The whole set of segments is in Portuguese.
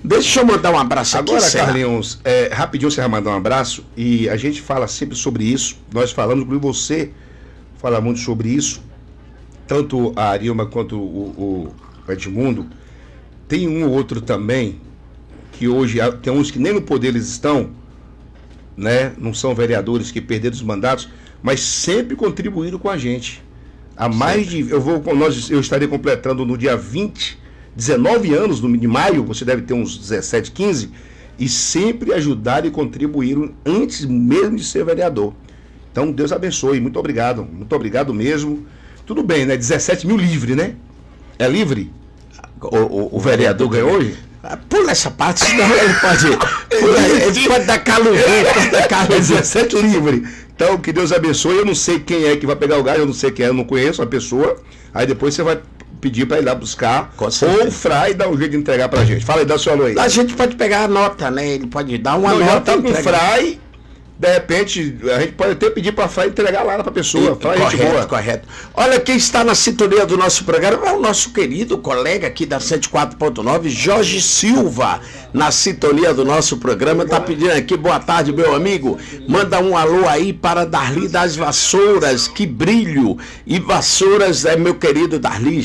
Deixa eu mandar um abraço aqui. Agora, Carlinhos, rapidinho você vai mandar um abraço, e a gente fala sempre sobre isso, nós falamos, inclusive você fala muito sobre isso, tanto a Arilma quanto o Edmundo. Tem um ou outro também, que hoje tem uns que nem no poder eles estão, né? Não são vereadores, que perderam os mandatos, mas sempre contribuíram com a gente. Há mais de... Eu estarei completando no dia 19 anos de maio, você deve ter uns 17, 15, e sempre ajudaram e contribuíram antes mesmo de ser vereador. Então, Deus abençoe, muito obrigado mesmo. Tudo bem, né? 17 mil livre, né? É livre? O vereador ganhou hoje? Pula essa parte, senão ele pode dar calor. 17 livre. Então, que Deus abençoe. Eu não sei quem é que vai pegar o gás, eu não sei quem é, eu não conheço a pessoa. Aí depois você vai pedir para ir lá buscar, ou o Frai dá um jeito de entregar pra gente. Fala aí, dá o seu alô aí. A gente pode pegar a nota, né? Ele pode dar uma nota. Já tá com o Frai, de repente, a gente pode até pedir pra Frai entregar lá pra pessoa. Correto. Olha, quem está na sintonia do nosso programa é o nosso querido colega aqui da 104.9, Jorge Silva, na sintonia do nosso programa. Tá pedindo aqui, boa tarde, meu amigo. Manda um alô aí para Darli das Vassouras, que brilho. E Vassouras é meu querido Darli,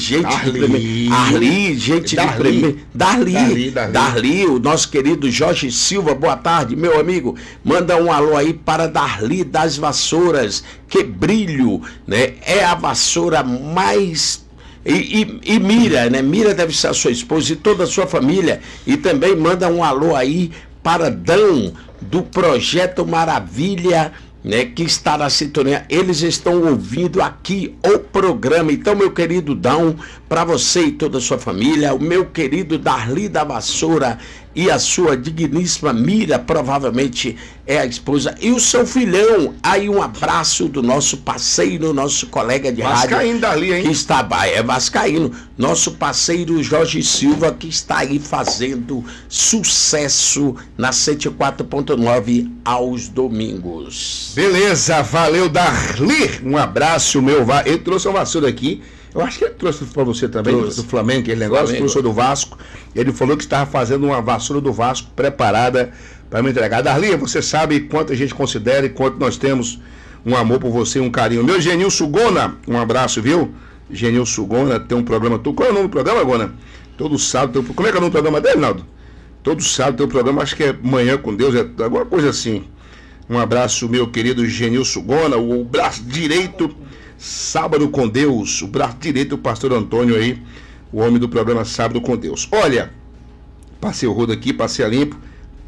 Darli, o nosso querido Jorge Silva, boa tarde, meu amigo. Manda um alô aí para Darli das Vassouras, que brilho, né? É a vassoura mais... E Mira, né? Mira deve ser a sua esposa e toda a sua família. E também manda um alô aí para Dan, do Projeto Maravilha, né, que está na sintonia. Eles estão ouvindo aqui o programa. Então, meu querido Dão, para você e toda a sua família, o meu querido Darli da Vassoura e a sua digníssima Mira, provavelmente é a esposa, e o seu filhão. Aí um abraço do nosso parceiro, nosso colega de Vascaíno, rádio, Darli, hein? que está, vascaíno, nosso parceiro Jorge Silva, que está aí fazendo sucesso na 104.9 aos domingos. Beleza, valeu, Darli. Um abraço, meu. Ele trouxe uma vassoura aqui. Eu acho que ele trouxe para você também, do Flamengo, aquele negócio, trouxe do Vasco. Ele falou que estava fazendo uma vassoura do Vasco preparada para me entregar. Darli, você sabe quanto a gente considera e quanto nós temos um amor por você, um carinho. Meu Genilson Gona, um abraço, viu? Genilson Gona tem um programa. Qual é o nome do programa, Gona? Todo sábado. Como é que é o nome do programa dele, Naldo? Todo sábado tem um programa, acho que é Manhã com Deus, alguma coisa assim. Um abraço, meu querido Genilson Gona, o braço direito. Sábado com Deus, o braço direito do pastor Antônio aí, o homem do programa Sábado com Deus. Olha, passei o rodo aqui, passei a limpo.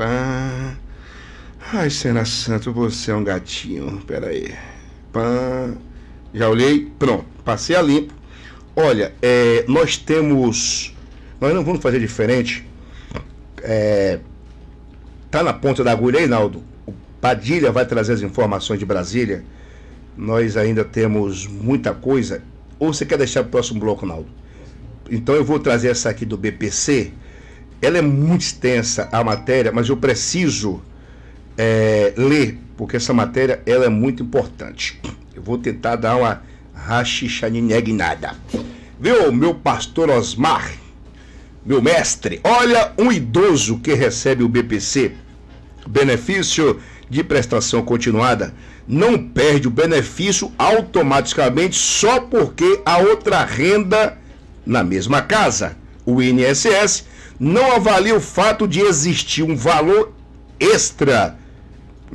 Ai, Senhora Santo, você é um gatinho. Pera aí. Já olhei, pronto, passei a limpo. Olha, nós não vamos fazer diferente. Tá na ponta da agulha aí, Naldo. O Padilha vai trazer as informações de Brasília. Nós ainda temos muita coisa. Ou você quer deixar para o próximo bloco, Naldo? Então eu vou trazer essa aqui do BPC. Ela é muito extensa, a matéria, mas eu preciso ler, porque essa matéria ela é muito importante. Eu vou tentar dar uma rachichaninhegnada. Viu, meu pastor Osmar, meu mestre? Olha, um idoso que recebe o BPC, benefício de prestação continuada, não perde o benefício automaticamente só porque a outra renda na mesma casa. O INSS não avalia o fato de existir um valor extra. O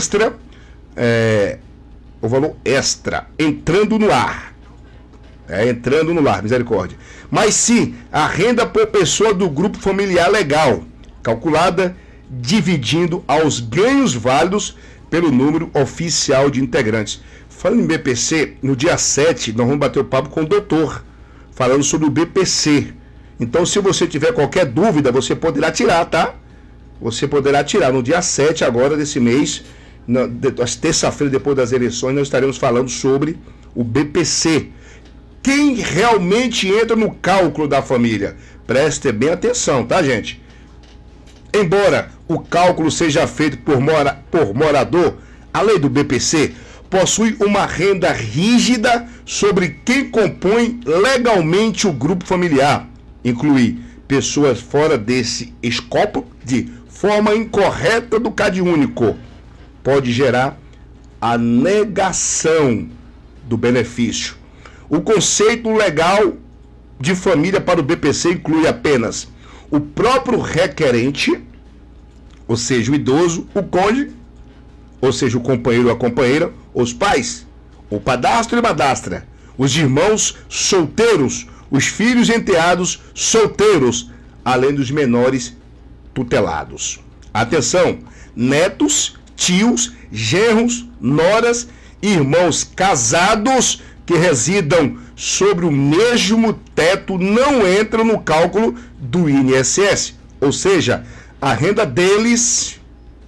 valor extra entrando no ar. Entrando no lar, misericórdia. Mas sim, a renda por pessoa do grupo familiar legal, calculada dividindo aos ganhos válidos pelo número oficial de integrantes. Falando em BPC, no dia 7, nós vamos bater o papo com o doutor, falando sobre o BPC. Então, se você tiver qualquer dúvida, você poderá tirar, tá? Você poderá tirar. No dia 7 agora desse mês, terça-feira depois das eleições, nós estaremos falando sobre o BPC. Quem realmente entra no cálculo da família? Preste bem atenção, tá, gente? Embora o cálculo seja feito por morador, a lei do BPC possui uma renda rígida sobre quem compõe legalmente o grupo familiar. Inclui pessoas fora desse escopo de forma incorreta do CadÚnico pode gerar a negação do benefício. O conceito legal de família para o BPC inclui apenas o próprio requerente, ou seja, o idoso, o cônjuge, ou seja, o companheiro ou a companheira, os pais, o padrasto e madrasta, os irmãos solteiros, os filhos enteados solteiros, além dos menores tutelados. Atenção, netos, tios, genros, noras, irmãos casados que residam sobre o mesmo teto não entram no cálculo do INSS, ou seja, a renda deles...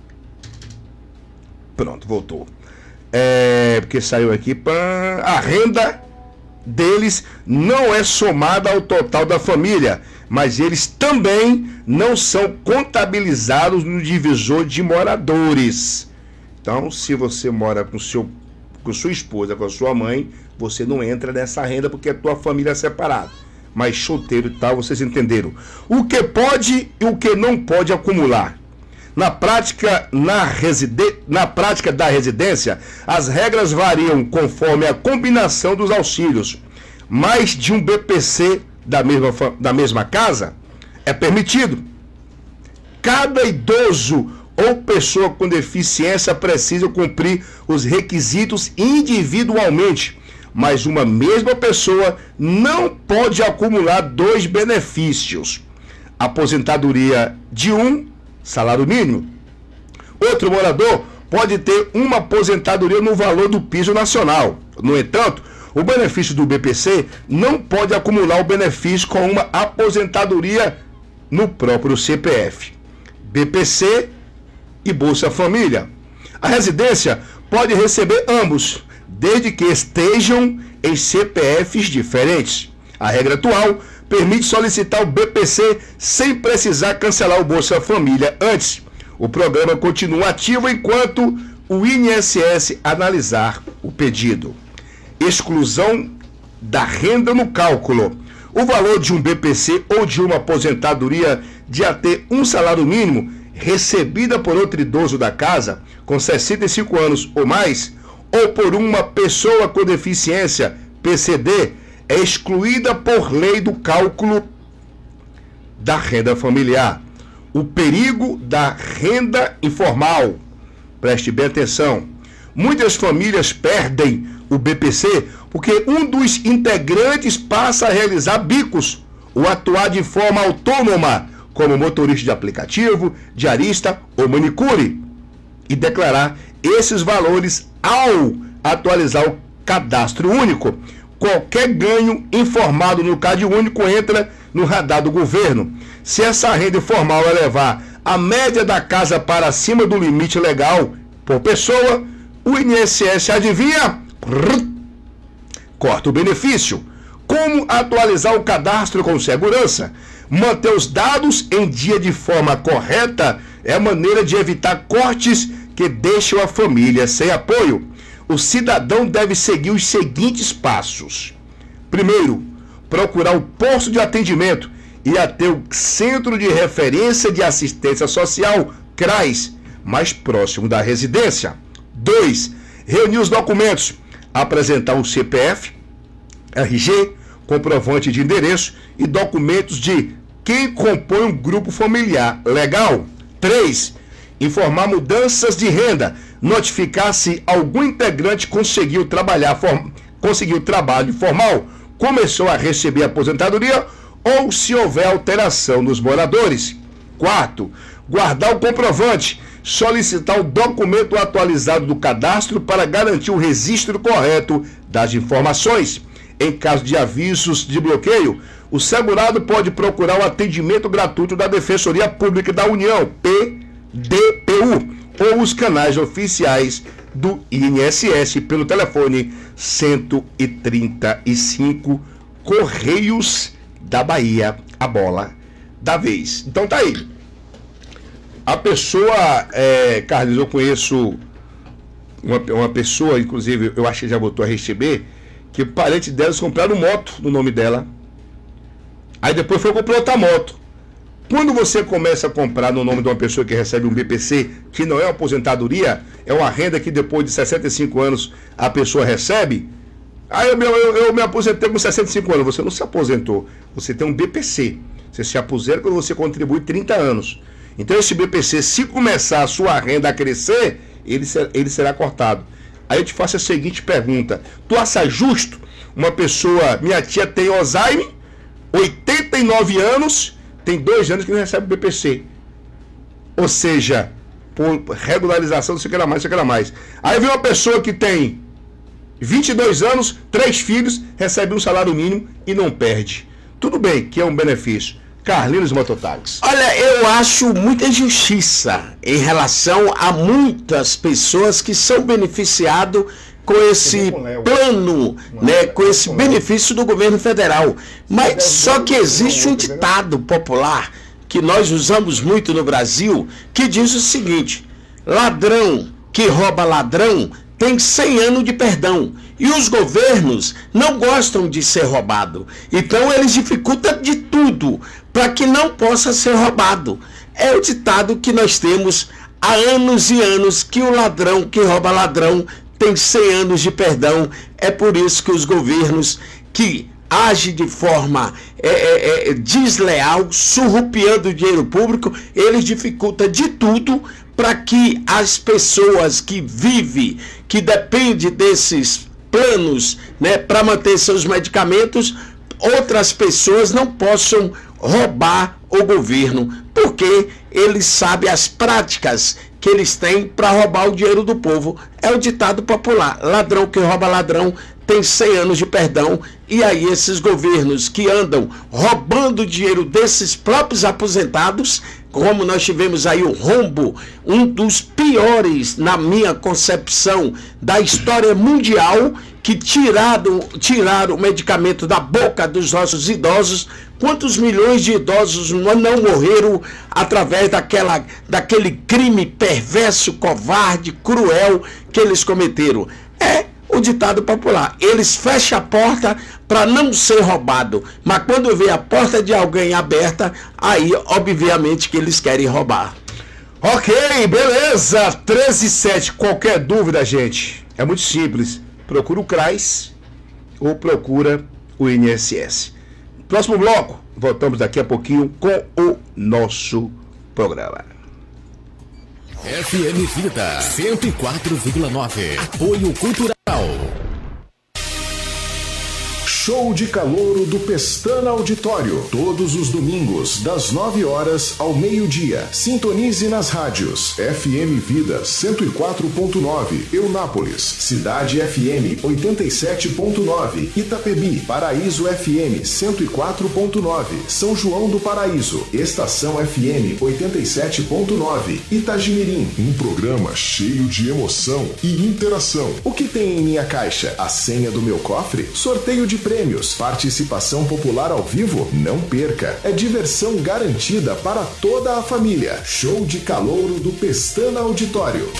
Pronto, voltou. Porque saiu aqui, a renda deles não é somada ao total da família, mas eles também não são contabilizados no divisor de moradores. Então, se você mora com sua esposa, com a sua mãe, você não entra nessa renda porque é tua família separada. Mas solteiro e tal, vocês entenderam. O que pode e o que não pode acumular. Na prática da residência, as regras variam conforme a combinação dos auxílios. Mais de um BPC da mesma casa é permitido. Cada idoso ou pessoa com deficiência precisa cumprir os requisitos individualmente, mas uma mesma pessoa não pode acumular 2 benefícios. Aposentadoria de salário mínimo. Outro morador pode ter uma aposentadoria no valor do piso nacional. No entanto, o benefício do BPC não pode acumular o benefício com uma aposentadoria no próprio CPF. BPC e Bolsa Família. A residência pode receber ambos, desde que estejam em CPFs diferentes. A regra atual permite solicitar o BPC sem precisar cancelar o Bolsa Família antes. O programa continua ativo enquanto o INSS analisar o pedido. Exclusão da renda no cálculo. O valor de um BPC ou de uma aposentadoria de até um salário mínimo recebida por outro idoso da casa com 65 anos ou mais, ou por uma pessoa com deficiência, PCD, é excluída por lei do cálculo da renda familiar. O perigo da renda informal. Preste bem atenção. Muitas famílias perdem o BPC porque um dos integrantes passa a realizar bicos ou atuar de forma autônoma, como motorista de aplicativo, diarista ou manicure, e declarar esses valores ao atualizar o cadastro único. Qualquer ganho informado no CadÚnico entra no radar do governo. Se essa renda informal elevar a média da casa para acima do limite legal por pessoa, o INSS adivinha? Corta o benefício. Como atualizar o cadastro com segurança? Manter os dados em dia de forma correta é a maneira de evitar cortes que deixam a família sem apoio. O cidadão deve seguir os seguintes passos. Primeiro, procurar o posto de atendimento e até o Centro de Referência de Assistência Social, CRAS, mais próximo da residência. 2. Reunir os documentos, apresentar o CPF, RG, comprovante de endereço e documentos de quem compõe um grupo familiar legal. 3. Informar mudanças de renda, notificar se algum integrante conseguiu trabalho formal, começou a receber aposentadoria ou se houver alteração nos moradores. 4. Guardar o comprovante, solicitar o documento atualizado do cadastro para garantir o registro correto das informações. Em caso de avisos de bloqueio, o segurado pode procurar o atendimento gratuito da Defensoria Pública da União, PDPU, ou os canais oficiais do INSS pelo telefone 135, Correios da Bahia, a bola da vez. Então tá aí. A pessoa, Carlos, eu conheço uma pessoa, inclusive, eu acho que já botou a receber, que parente delas compraram moto no nome dela. Aí depois foi comprar outra moto. Quando você começa a comprar no nome de uma pessoa que recebe um BPC, que não é uma aposentadoria, é uma renda que depois de 65 anos a pessoa recebe, aí eu me aposentei com 65 anos. Você não se aposentou, você tem um BPC. Você se aposenta quando você contribui 30 anos. Então esse BPC, se começar a sua renda a crescer, ele será cortado. Aí eu te faço a seguinte pergunta: tu acha justo uma pessoa, minha tia tem Alzheimer, 89 anos, tem 2 anos que não recebe o BPC. Ou seja, por regularização, não sei o que era mais, não sei o que era mais. Aí vem uma pessoa que tem 22 anos, 3 filhos, recebe um salário mínimo e não perde. Tudo bem que é um benefício. Carlinhos Mototáxi. Olha, eu acho muita injustiça em relação a muitas pessoas que são beneficiadas com esse plano, né, com esse benefício do governo federal. Mas só que existe um ditado popular que nós usamos muito no Brasil, que diz o seguinte: ladrão que rouba ladrão tem 100 anos de perdão. E os governos não gostam de ser roubado. Então eles dificultam de tudo para que não possa ser roubado. É o ditado que nós temos há anos e anos, que o ladrão que rouba ladrão tem 100 anos de perdão. É por isso que os governos que agem de forma desleal, surrupiando o dinheiro público, eles dificultam de tudo para que as pessoas que vivem, que dependem desses planos, né, para manter seus medicamentos, outras pessoas não possam roubar o governo, porque eles sabem as práticas que eles têm para roubar o dinheiro do povo. É o ditado popular: ladrão que rouba ladrão tem 100 anos de perdão. E aí esses governos que andam roubando o dinheiro desses próprios aposentados, como nós tivemos aí o rombo, um dos piores, na minha concepção, da história mundial, que tiraram o medicamento da boca dos nossos idosos. Quantos milhões de idosos não morreram através daquele crime perverso, covarde, cruel que eles cometeram? É o ditado popular: eles fecham a porta para não ser roubado, mas quando vê a porta de alguém aberta, aí obviamente que eles querem roubar. Ok, beleza, 13h07. Qualquer dúvida, gente, é muito simples: procura o CRAS ou procura o INSS. Próximo bloco, voltamos daqui a pouquinho com o nosso programa. FM Vida 104,9. Apoio Cultural. Show de Calouro do Pestana Auditório. Todos os domingos, das 9 horas ao meio-dia. Sintonize nas rádios FM Vida 104.9, Eunápolis, Cidade FM 87.9, Itapebi, Paraíso FM 104.9, São João do Paraíso, Estação FM 87.9, Itagimirim. Um programa cheio de emoção e interação. O que tem em minha caixa? A senha do meu cofre? Sorteio de prêmios, participação popular ao vivo? Não perca, é diversão garantida para toda a família. Show de Calouro do Pestana Auditório.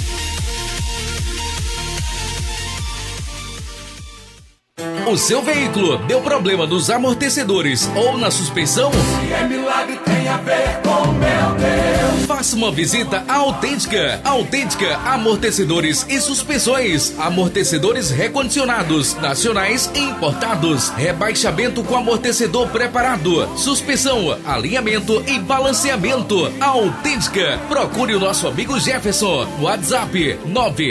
O seu veículo deu problema nos amortecedores ou na suspensão? Se é milagre, tem a ver com meu Deus. Faça uma visita à Autêntica. Autêntica Amortecedores e Suspensões. Amortecedores recondicionados, nacionais e importados. Rebaixamento com amortecedor preparado. Suspensão, alinhamento e balanceamento. Autêntica. Procure o nosso amigo Jefferson. WhatsApp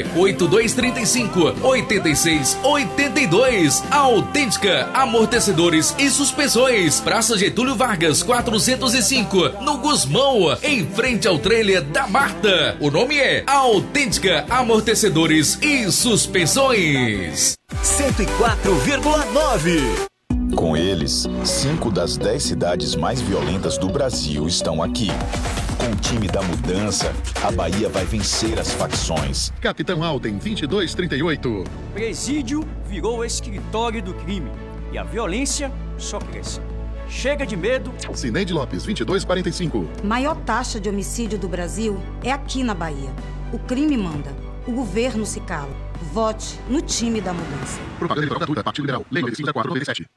98235-8682. Autêntica Amortecedores e Suspensões. Praça Getúlio Vargas, 405, no Gusmão, em frente ao trailer da Marta. O nome é Autêntica Amortecedores e Suspensões. 104,9. Com eles, 5 das 10 cidades mais violentas do Brasil estão aqui. Com o time da mudança, a Bahia vai vencer as facções. Capitão Alden, 2238. Presídio virou escritório do crime e a violência só cresce. Chega de medo. Cineide Lopes, 2245. Maior taxa de homicídio do Brasil é aqui na Bahia. O crime manda, o governo se cala. Vote no time da mudança. Propaganda eleitoral gratuita, Partido Liberal, Lei 94/97.